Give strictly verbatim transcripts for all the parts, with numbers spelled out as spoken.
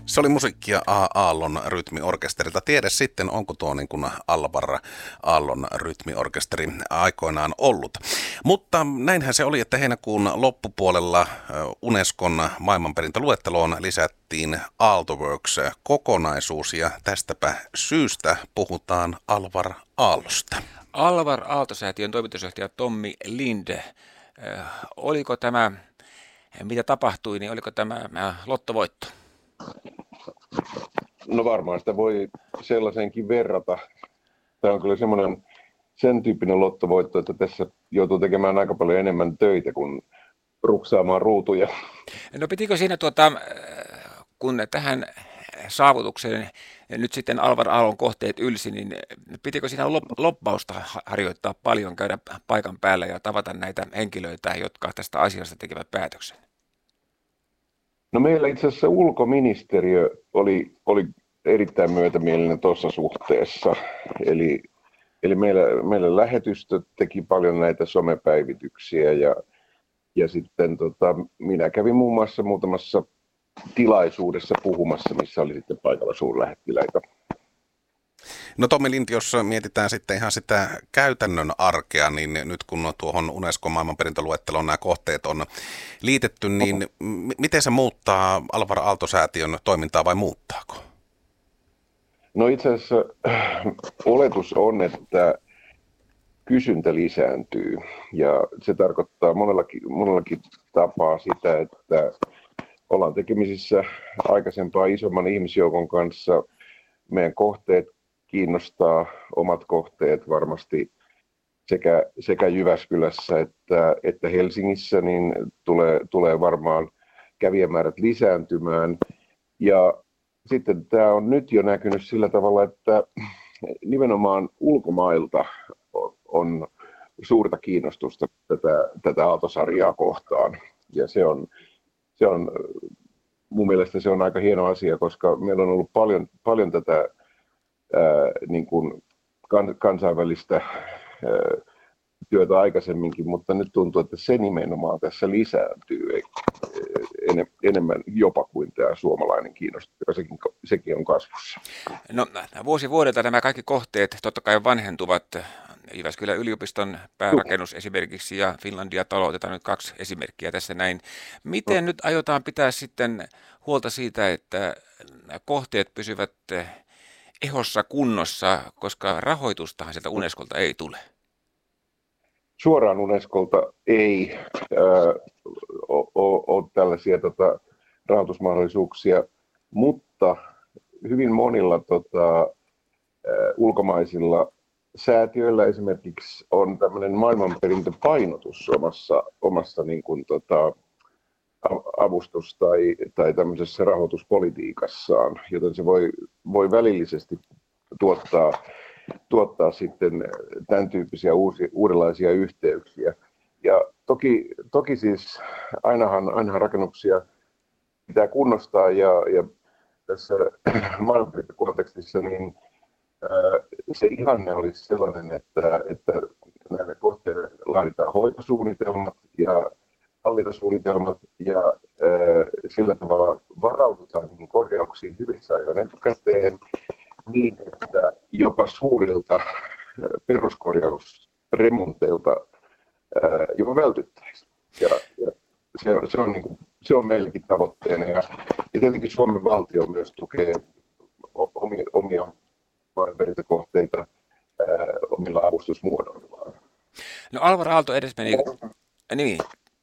Se oli musiikkia A. Aallon rytmiorkesterilta. Tiedä sitten, onko tuo niin kuin Alvar Aallon rytmiorkesteri aikoinaan ollut. Mutta näinhän se oli, että heinäkuun loppupuolella Unescon maailmanperintöluetteloon lisättiin Aaltoworks-kokonaisuus ja tästäpä syystä puhutaan Alvar Aallosta. Alvar Aalto-säätiön toimitusjohtaja Tommi Linde. Oliko tämä, mitä tapahtui, niin oliko tämä lottovoitto? No varmaan sitä voi sellaisenkin verrata. Tämä on kyllä semmoinen sen tyyppinen lottovoitto, että tässä joutuu tekemään aika paljon enemmän töitä kuin ruksaamaan ruutuja. No pitikö siinä, tuota, kun tähän saavutukseen nyt sitten Alvar Aallon kohteet ylsi, niin pitikö siinä lobbausta harjoittaa paljon, käydä paikan päällä ja tavata näitä henkilöitä, jotka tästä asiasta tekevät päätöksen? No meillä itse asiassa ulkoministeriö oli, oli erittäin myötämielinen tuossa suhteessa. Eli, eli meillä, meillä lähetystö teki paljon näitä somepäivityksiä ja, ja sitten tota, minä kävin muun muassa muutamassa tilaisuudessa puhumassa, missä oli sitten paikalla suurlähettiläitä. No Tommi Lind, jos mietitään sitten ihan sitä käytännön arkea, niin nyt kun tuohon Unescon maailmanperintöluetteloon nämä kohteet on liitetty, niin m- miten se muuttaa Alvar Aalto-säätiön toimintaa vai muuttaako? No itse asiassa äh, oletus on, että kysyntä lisääntyy ja se tarkoittaa monellakin, monellakin tapaa sitä, että ollaan tekemisissä aikaisempaa isomman ihmisjoukon kanssa. Meidän kohteet kiinnostaa, omat kohteet varmasti sekä, sekä Jyväskylässä että, että Helsingissä, niin tulee, tulee varmaan kävijämäärät lisääntymään. Ja sitten tämä on nyt jo näkynyt sillä tavalla, että nimenomaan ulkomailta on suurta kiinnostusta tätä, tätä Aalto-sarjaa kohtaan. Ja se on, se on, mun mielestä se on aika hieno asia, koska meillä on ollut paljon, paljon tätä ää, niin kuin kan, kansainvälistä ää, työtä aikaisemminkin, mutta nyt tuntuu, että se nimenomaan tässä lisääntyy en, enemmän jopa kuin tämä suomalainen kiinnostus, joka sekin, sekin on kasvussa. No vuosi vuodelta nämä kaikki kohteet totta kai vanhentuvat. Jyväskylän yliopiston päärakennus esimerkiksi ja Finlandia-talo, otetaan nyt kaksi esimerkkiä tässä näin. Miten no. nyt aiotaan pitää sitten huolta siitä, että kohteet pysyvät ehossa kunnossa, koska rahoitustahan sieltä Unescolta ei tule? Suoraan Unescolta ei ole tällaisia tota, rahoitusmahdollisuuksia, mutta hyvin monilla tota, ä, ulkomaisilla säätiöillä esimerkiksi on tämmöinen maailmanperintöpainotus omassa, omassa niin kuin, tota, avustus- tai, tai tämmöisessä rahoituspolitiikassaan, joten se voi, voi välillisesti tuottaa, tuottaa sitten tämän tyyppisiä uusi, uudenlaisia yhteyksiä. Ja toki, toki siis ainahan, ainahan rakennuksia pitää kunnostaa ja, ja tässä maailmanperintökontekstissa niin se ihanne olisi sellainen, että, että näille kohteille laaditaan hoitosuunnitelmat ja hallintasuunnitelmat ja ää, sillä tavalla varaudutaan niin korjauksiin hyvissä ajoin etukäteen niin, että jopa suurilta peruskorjausremonteilta ää, jopa vältyttäisiin. Ja, ja se, on, se, on, niin kuin, se on meillekin tavoitteena ja, ja tietenkin Suomen valtio myös tukee omia, omia maailmanperintökohteita ää, omilla avustusmuodoillaan. No Alvar Aalto edesmeni, niin,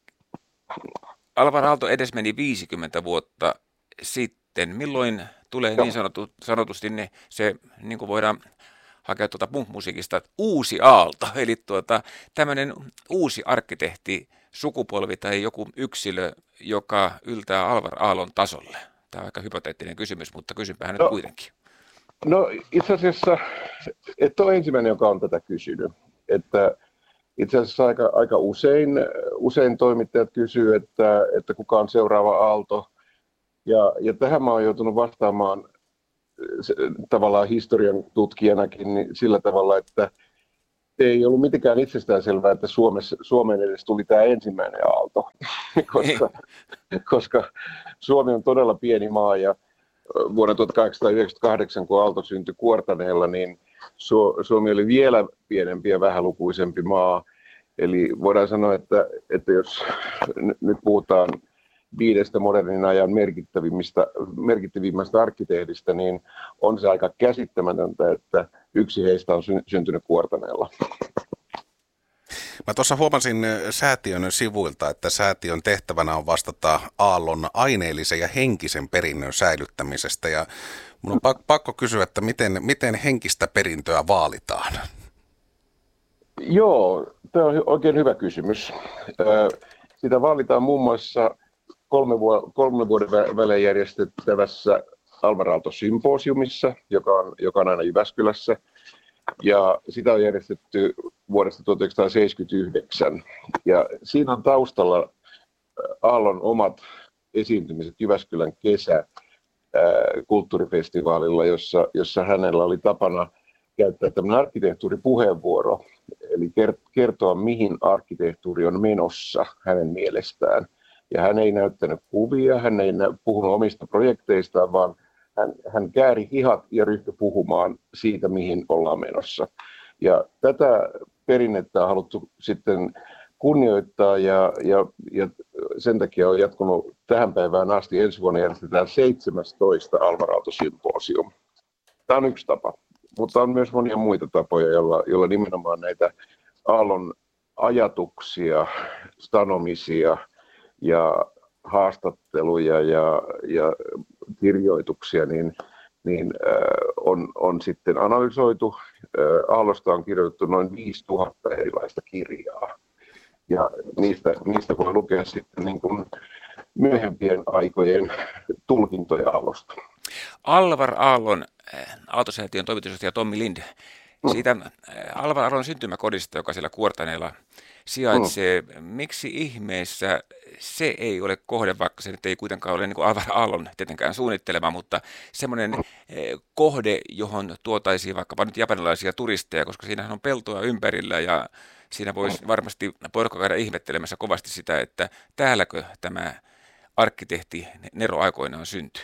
Alvar Aalto edesmeni viisikymmentä vuotta sitten. Milloin tulee niin sanottu, sanotusti ne, se, niin kuin voidaan hakea tuota punk-musiikista, uusi aalto, eli tuota, tämmöinen uusi arkkitehti, sukupolvi tai joku yksilö, joka yltää Alvar Aallon tasolle? Tämä on aika hypoteettinen kysymys, mutta kysynpähän nyt no. kuitenkin. No itse asiassa, et ole ensimmäinen, joka on tätä kysynyt. Että itse asiassa aika, aika usein, usein toimittajat kysyy, että, että kuka on seuraava aalto. Ja, ja tähän mä oon joutunut vastaamaan se, tavallaan historian tutkijanakin niin sillä tavalla, että ei ollut mitenkään itsestäänselvää, että Suomessa, Suomeen edes tuli tämä ensimmäinen aalto, koska, koska Suomi on todella pieni maa ja vuonna tuhatkahdeksansataayhdeksänkymmentäkahdeksan, kun Aalto syntyi Kuortaneella, niin Suomi oli vielä pienempi ja vähälukuisempi maa. Eli voidaan sanoa, että, että jos nyt puhutaan viidestä modernin ajan merkittävimmistä, merkittävimmästä arkkitehdistä, niin on se aika käsittämätöntä, että yksi heistä on syntynyt Kuortaneella. Mä tuossa huomasin säätiön sivuilta, että säätiön tehtävänä on vastata Aallon aineellisen ja henkisen perinnön säilyttämisestä. Ja mun on pakko kysyä, että miten, miten henkistä perintöä vaalitaan? Joo, tämä on oikein hyvä kysymys. Sitä vaalitaan muun muassa kolme, vu- kolme vuoden välein järjestettävässä Alvar Aalto-symposiumissa, joka on, joka on aina Jyväskylässä. Ja sitä on järjestetty vuodesta tuhatyhdeksänsataaseitsemänkymmentäyhdeksän. Ja siinä on taustalla Aallon omat esiintymiset Jyväskylän kesä kulttuurifestivaalilla, jossa, jossa hänellä oli tapana käyttää tämmöinen arkkitehtuuripuheenvuoro, eli kertoa, mihin arkkitehtuuri on menossa hänen mielestään. Ja hän ei näyttänyt kuvia, hän ei puhunut omista projekteistaan, vaan hän, hän kääri hihat ja ryhtyi puhumaan siitä, mihin ollaan menossa. Ja tätä perinnettä on haluttu sitten kunnioittaa, ja, ja, ja sen takia on jatkunut tähän päivään asti. Ensi vuonna järjestetään seitsemästoista Alvar Aalto-symposium. Tämä on yksi tapa, mutta on myös monia muita tapoja, joilla, joilla nimenomaan näitä Aallon ajatuksia, sanomisia ja haastatteluja ja, ja kirjoituksia niin, niin äh, on, on sitten analysoitu. Äh, Aallosta on kirjoitettu noin viisituhatta erilaista kirjaa. Ja niistä, niistä voi lukea sitten niin kuin myöhempien aikojen tulkintoja Aallosta. Alvar Aallon, Aalto-säätiön toimitusjohtaja Tommi Lind, siitä Alvar Aallon syntymäkodista, joka siellä Kuortaneella sijaitsee. Mm. Miksi ihmeessä se ei ole kohde, vaikka se nyt ei kuitenkaan ole niin kuin Alvar Aallon tietenkään suunnittelema, mutta semmoinen kohde, johon tuotaisiin vaikkapa nyt japanilaisia turisteja, koska siinähän on peltoa ympärillä ja siinä voisi varmasti porukka käydä ihmettelemässä kovasti sitä, että täälläkö tämä arkkitehti Nero aikoinaan syntyi.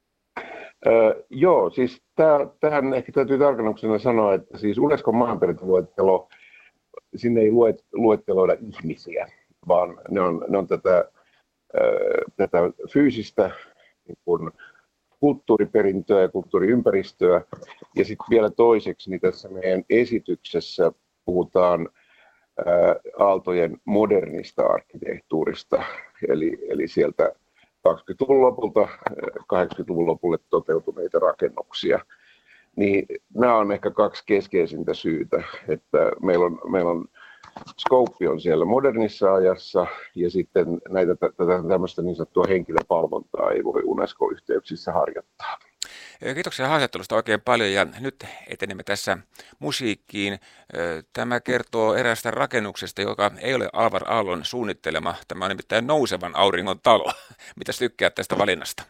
Öö, joo, siis tää, tähän ehkä täytyy tarkennuksena sanoa, että siis Unescon maailmanperintöluettelo, sinne ei luet, luetteloida ihmisiä, vaan ne on, ne on tätä, öö, tätä fyysistä niin kuin kulttuuriperintöä ja kulttuuriympäristöä. Ja sitten vielä toiseksi, niin tässä meidän esityksessä puhutaan ää, Aaltojen modernista arkkitehtuurista, eli, eli sieltä kaksikymmentäluvun lopulta kahdeksankymmentäluvun lopulle toteutuneita rakennuksia. Niin nämä on ehkä kaksi keskeisintä syytä, että meillä on, meillä on Scope on siellä modernissa ajassa, ja sitten näitä tätä tämmöistä niin sanottua henkilöpalvontaa ei voi UNESCO-yhteyksissä harjoittaa. Kiitoksia haastattelusta oikein paljon, ja nyt etenemme tässä musiikkiin. Tämä kertoo eräästä rakennuksesta, joka ei ole Alvar Aallon suunnittelema. Tämä on nimittäin Nousevan auringon talo. Mitäs tykkäät tästä valinnasta?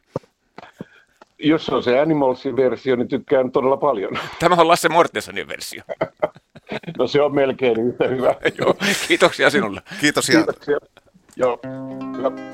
Jos on se Animalsin versio, niin tykkään todella paljon. Tämä on Lasse Mortensonin versio. No se on melkein yhtä hyvä. Joo, kiitoksia sinulle. Kiitos ja... Kiitoksia. Joo. Hyvä.